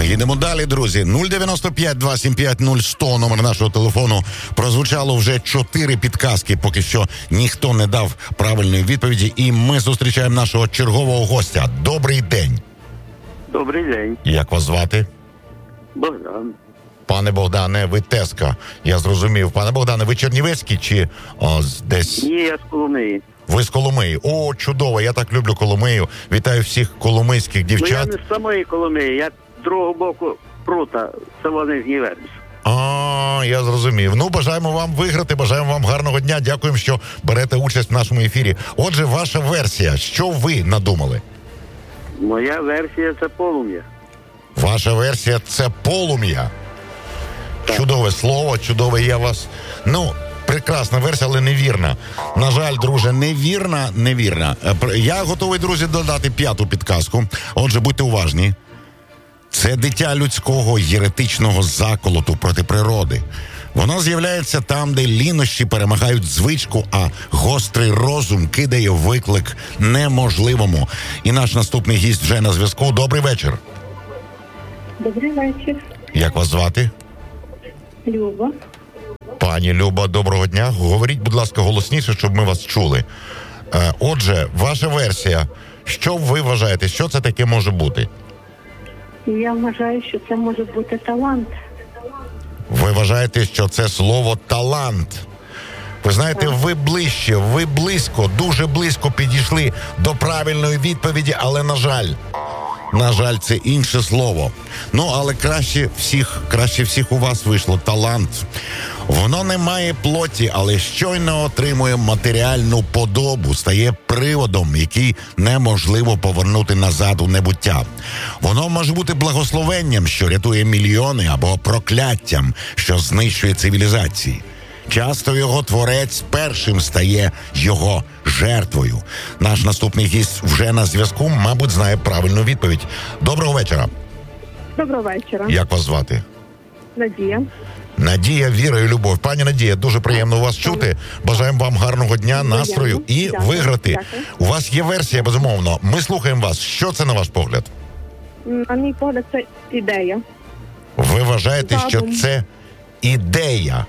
Їдемо далі, друзі. 095-275-0100, номер нашого телефону. Прозвучало вже 4 підказки, поки що ніхто не дав правильної відповіді. І ми зустрічаємо нашого чергового гостя. Добрий день. Добрий день. Як вас звати? Богдан. Пане Богдане, ви Теска. Я зрозумів. Пане Богдане, ви чернівецький чи десь? Ні, я з Коломиї. Ви з Коломиї. О, чудово, я так люблю Коломию. Вітаю всіх коломийських дівчат. Ну, я не з самої Коломиї, я з другого боку прута, село Нижній Вербіж. Я зрозумів. Ну, бажаємо вам виграти, бажаємо вам гарного дня. Дякуємо, що берете участь в нашому ефірі. Отже, ваша версія. Що ви надумали? Моя версія – це полум'я. Ваша версія – це полум'я. Так. Чудове слово, чудове я вас... Прекрасна версія, але невірна. На жаль, друже, невірна. Я готовий, друзі, додати 5-ту підказку. Отже, будьте уважні. Це дитя людського єретичного заколоту проти природи. Воно з'являється там, де лінощі перемагають звичку, а гострий розум кидає виклик неможливому. І наш наступний гість вже на зв'язку. Добрий вечір. Добрий вечір. Як вас звати? Люба. Пані Люба, доброго дня. Говоріть, будь ласка, голосніше, щоб ми вас чули. Отже, ваша версія. Що ви вважаєте, що це таке може бути? Я вважаю, що це може бути талант. Ви вважаєте, що це слово «талант». Ви знаєте, ви близько, дуже близько підійшли до правильної відповіді, але, на жаль, це інше слово. Але краще всіх у вас вийшло талант. Воно не має плоті, але щойно отримує матеріальну подобу, стає приводом, який неможливо повернути назад у небуття. Воно може бути благословенням, що рятує мільйони, або прокляттям, що знищує цивілізації. Часто його творець першим стає його жертвою. Наш наступний гість вже на зв'язку, мабуть, знає правильну відповідь. Доброго вечора. Доброго вечора. Як вас звати? Надія. Надія, віра і любов. Пані Надія, дуже приємно вас чути. Бажаємо вам гарного дня, настрою і виграти. Дякую. У вас є версія, безумовно. Ми слухаємо вас. Що це, на ваш погляд? На мій погляд, це ідея. Ви вважаєте, що це ідея?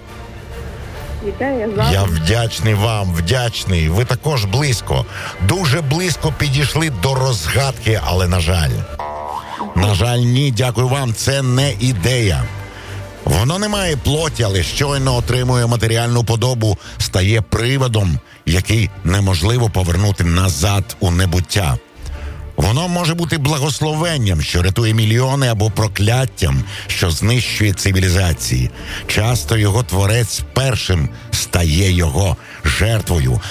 Я вдячний. Ви також близько, дуже близько підійшли до розгадки, але, на жаль, ні, дякую вам, це не ідея. Воно не має плоті, але щойно отримує матеріальну подобу, стає приводом, який неможливо повернути назад у небуття. Воно може бути благословенням, що рятує мільйони, або прокляттям, що знищує цивілізації. Часто його творець першим стає його жертвою.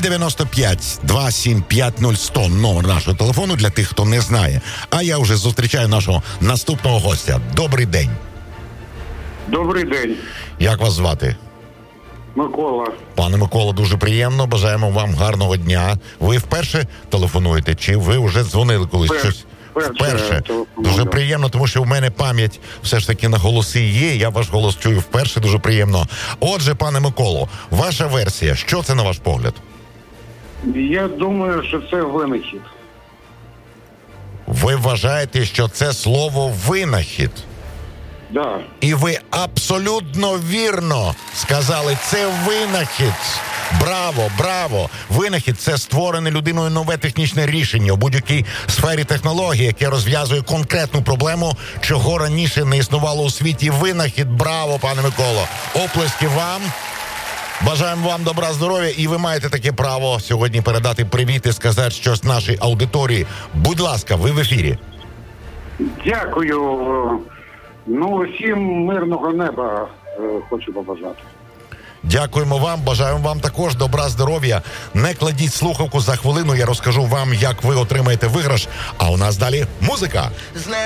095-275-0100, номер нашого телефону для тих, хто не знає. А я вже зустрічаю нашого наступного гостя. Добрий день. Добрий день. Як вас звати? Микола. Пане Микола, дуже приємно. Бажаємо вам гарного дня. Ви вперше телефонуєте, чи ви вже дзвонили колись? Вперше. Дуже приємно, тому що в мене пам'ять все ж таки на голоси є. Я ваш голос чую вперше, дуже приємно. Отже, пане Миколо, ваша версія. Що це, на ваш погляд? Я думаю, що це винахід. Ви вважаєте, що це слово «винахід»? Да. І ви абсолютно вірно сказали, це винахід. Браво! Винахід – це створене людиною нове технічне рішення у будь-якій сфері технології, яке розв'язує конкретну проблему, чого раніше не існувало у світі. Винахід. Браво, пане Миколо! Оплески вам! Бажаємо вам добра, здоров'я, і ви маєте таке право сьогодні передати привіт і сказати щось нашій аудиторії. Будь ласка, ви в ефірі. Дякую. Всім мирного неба хочу побажати. Дякуємо вам, бажаємо вам також добра, здоров'я. Не кладіть слухавку, за хвилину я розкажу вам, як ви отримаєте виграш. А у нас далі музика.